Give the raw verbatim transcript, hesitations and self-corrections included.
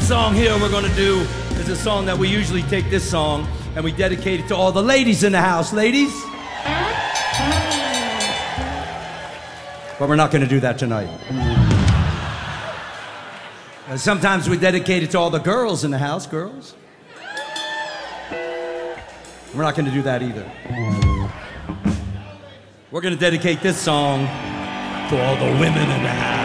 song here we're gonna do is a song that we usually take this song and we dedicate it to all the ladies in the house. Ladies? But we're not gonna do that tonight. Uh, sometimes we dedicate it to all the girls in the house. Girls? We're not gonna do that either. We're gonna dedicate this song to all the women in the house.